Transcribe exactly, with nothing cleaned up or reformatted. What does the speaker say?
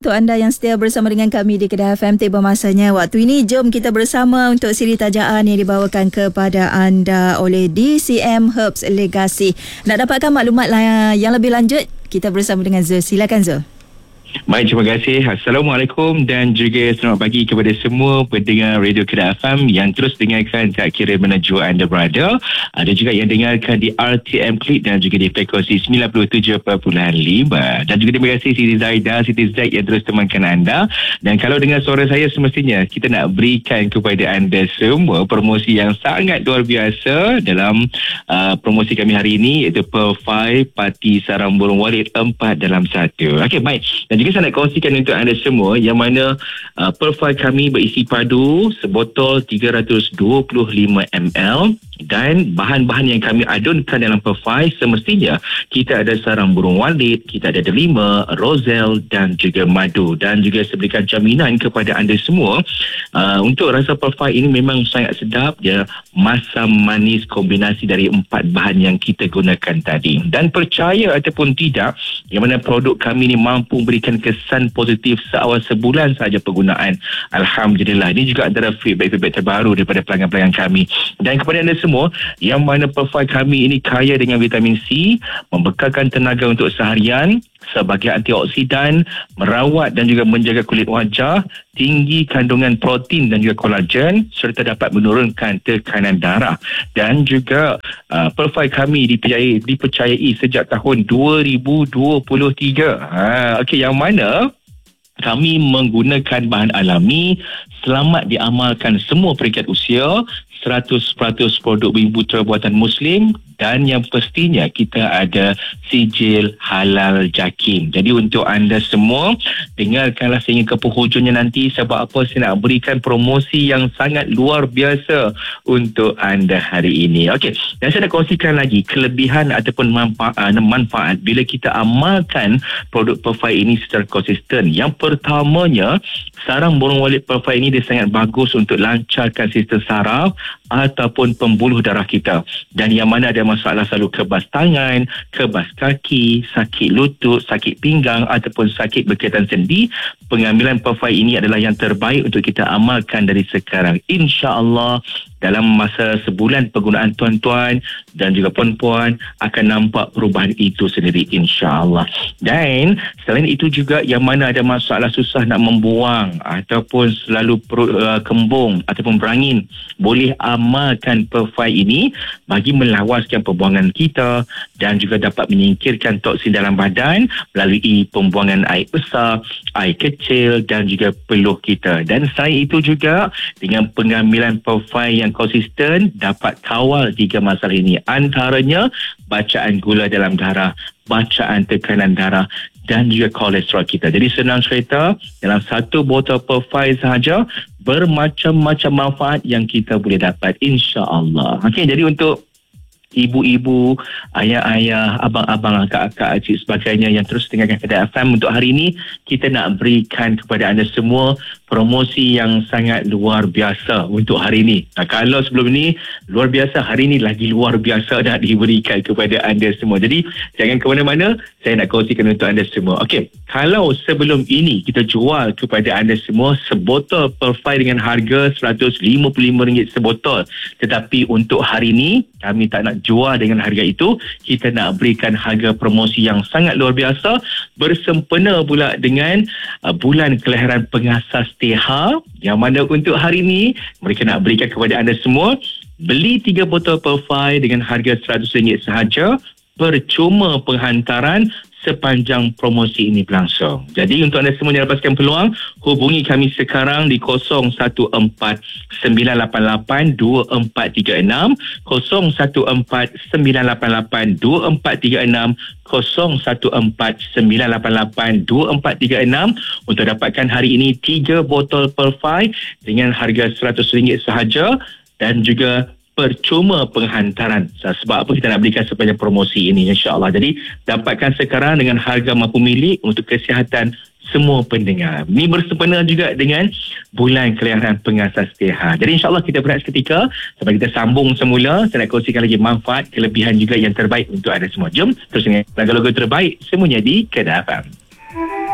Untuk anda yang setia bersama dengan kami di Kedah F M, tiba masanya waktu ini jom kita bersama untuk siri tajaan yang dibawakan kepada anda oleh D C M Herbs Legacy. Nak dapatkan maklumat yang lebih lanjut, kita bersama dengan Zul. Silakan Zul. Baik, terima kasih. Assalamualaikum dan juga selamat pagi kepada semua pendengar Radio Kedah F M yang terus dengarkan tak kira mana jua anda berada. Ada juga yang dengarkan di R T M Klik dan juga di frekuensi sembilan puluh tujuh perpuluhan lima. Dan juga terima kasih Siti Zaida, Siti Zaid yang terus temankan anda. Dan kalau dengar suara saya, semestinya kita nak berikan kepada anda semua promosi yang sangat luar biasa dalam uh, promosi kami hari ini, iaitu Perfai Parti Sarang Burung Walid empat dalam satu. Okey, baik. Dan juga saya nak kongsikan untuk anda semua yang mana uh, Perfai kami berisi padu sebotol tiga ratus dua puluh lima mililiter dan bahan-bahan yang kami adunkan dalam Perfai semestinya kita ada sarang burung walid, kita ada delima, roselle dan juga madu. Dan juga saya berikan jaminan kepada anda semua uh, untuk rasa Perfai ini memang sangat sedap, dia masam manis kombinasi dari empat bahan yang kita gunakan tadi. Dan percaya ataupun tidak, yang mana produk kami ini mampu berikan kesan positif seawal sebulan sahaja penggunaan. Alhamdulillah, ini juga antara feedback-feedback terbaru daripada pelanggan-pelanggan kami. Dan kepada anda semua, yang mana Perfai kami ini kaya dengan vitamin C, membekalkan tenaga untuk seharian, sebagai antioksidan, merawat dan juga menjaga kulit wajah, tinggi kandungan protein dan juga kolagen, serta dapat menurunkan tekanan darah. Dan juga uh, Perfai kami dipercayai, dipercayai sejak tahun dua ribu dua puluh tiga. Ha, okey, yang mana kami menggunakan bahan alami, selamat diamalkan semua peringkat usia, seratus peratus produk bumi putera buatan Muslim, dan yang pastinya kita ada sijil halal JAKIM. Jadi untuk anda semua, dengarkanlah sehingga ke penghujungnya nanti, sebab apa saya nak berikan promosi yang sangat luar biasa untuk anda hari ini. Okey, dan saya nak kongsikan lagi kelebihan ataupun manfaat, manfaat bila kita amalkan produk Perfai ini secara konsisten. Yang pertamanya, sarang burung walid Perfai ini dia sangat bagus untuk lancarkan sistem saraf ataupun pembuluh darah kita. Dan yang mana ada masalah selalu kebas tangan, kebas kaki, sakit lutut, sakit pinggang ataupun sakit berkaitan sendi, pengambilan Perfai ini adalah yang terbaik untuk kita amalkan dari sekarang. InsyaAllah dalam masa sebulan penggunaan tuan-tuan dan juga puan-puan akan nampak perubahan itu sendiri, insyaAllah. Dan selain itu juga yang mana ada masalah susah nak membuang ataupun selalu perut uh, kembung ataupun berangin, boleh amalkan Perfai ini bagi melawaskan pembuangan kita dan juga dapat menyingkirkan toksin dalam badan melalui pembuangan air besar, air kecil dan juga peluh kita. Dan selain itu juga dengan pengambilan Perfai yang konsisten dapat kawal tiga masalah ini, antaranya bacaan gula dalam darah, bacaan tekanan darah dan juga kolesterol kita. Jadi senang cerita, dalam satu botol Perfai sahaja bermacam-macam manfaat yang kita boleh dapat, insya-Allah. Okey, jadi untuk ibu-ibu, ayah-ayah, abang-abang, akak-akak, cik sebagainya yang terus dengarkan Kedah F M, untuk hari ini kita nak berikan kepada anda semua promosi yang sangat luar biasa untuk hari ini. Nah, kalau sebelum ini luar biasa, hari ini lagi luar biasa nak diberikan kepada anda semua. Jadi jangan ke mana-mana, saya nak kongsikan untuk anda semua. Okey, kalau sebelum ini kita jual kepada anda semua sebotol Perfai dengan harga seratus lima puluh lima ringgit sebotol, tetapi untuk hari ini kami tak nak jual dengan harga itu. Kita nak berikan harga promosi yang sangat luar biasa, bersempena pula dengan uh, bulan kelahiran pengasas T H, yang mana untuk hari ini mereka nak berikan kepada anda semua, beli tiga botol Perfai dengan harga seratus ringgit sahaja, percuma penghantaran sepanjang promosi ini berlangsung. Jadi untuk anda semua yang dapatkan peluang, hubungi kami sekarang di kosong satu empat sembilan lapan lapan dua empat tiga enam, kosong satu empat sembilan lapan lapan dua empat tiga enam, kosong satu empat sembilan lapan lapan dua empat tiga enam untuk dapatkan hari ini tiga botol Perfai dengan harga seratus ringgit sahaja dan juga percuma penghantaran. Sebab apa kita nak berikan sepanjang promosi ini, insya-Allah. Jadi dapatkan sekarang dengan harga mampu milik untuk kesihatan semua pendengar. Ini bersempena juga dengan bulan kelahiran pengasas T H. Jadi insya-Allah kita berehat seketika sampai kita sambung semula. Saya nak kongsikan lagi manfaat, kelebihan juga yang terbaik untuk anda semua. Jom terus dengan lagu-lagu terbaik semuanya di Kedah F M.